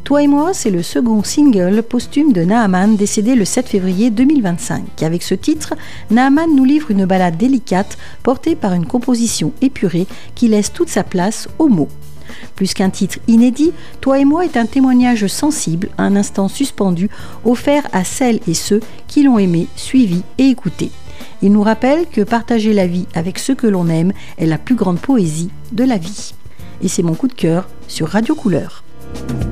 Toi et moi, c'est le second single posthume de Naaman, décédé le 7 février 2025. Avec ce titre, Naaman nous livre une ballade délicate portée par une composition épurée qui laisse toute sa place aux mots. Plus qu'un titre inédit, Toi et moi est un témoignage sensible, un instant suspendu, offert à celles et ceux qui l'ont aimé, suivi et écouté. Il nous rappelle que partager la vie avec ceux que l'on aime est la plus grande poésie de la vie. Et c'est mon coup de cœur sur Radio Couleur.